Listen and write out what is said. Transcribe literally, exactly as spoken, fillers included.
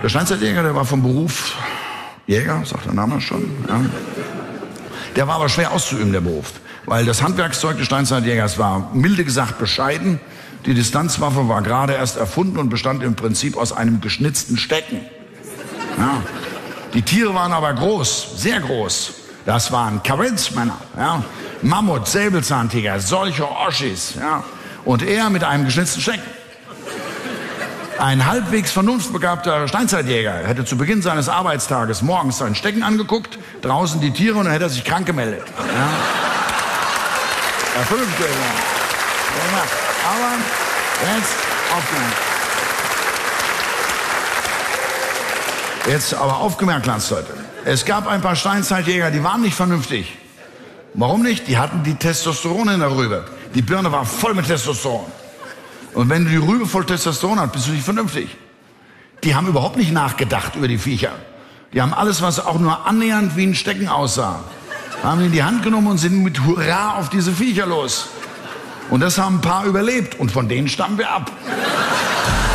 Der Steinzeitjäger, der war vom Beruf Jäger, sagt der Name schon. Ja. Der war aber schwer auszuüben, der Beruf. Weil das Handwerkszeug des Steinzeitjägers war, milde gesagt, bescheiden. Die Distanzwaffe war gerade erst erfunden und bestand im Prinzip aus einem geschnitzten Stecken. Ja. Die Tiere waren aber groß, sehr groß. Das waren Kaventsmänner, ja. Mammut, Säbelzahntiger, solche Oschis. Ja. Und er mit einem geschnitzten Stecken. Ein halbwegs vernunftbegabter Steinzeitjäger hätte zu Beginn seines Arbeitstages morgens seinen Stecken angeguckt, draußen die Tiere und dann hätte er sich krank gemeldet. Ja. Erfüllt, ja. Aber jetzt aufgemerkt. Jetzt aber aufgemerkt, Landsleute. Es gab ein paar Steinzeitjäger, die waren nicht vernünftig. Warum nicht? Die hatten die Testosteron in der Rübe. Die Birne war voll mit Testosteron. Und wenn du die Rübe voll Testosteron hast, bist du nicht vernünftig. Die haben überhaupt nicht nachgedacht über die Viecher. Die haben alles, was auch nur annähernd wie ein Stecken aussah, haben in die Hand genommen und sind mit Hurra auf diese Viecher los. Und das haben ein paar überlebt. Und von denen stammen wir ab.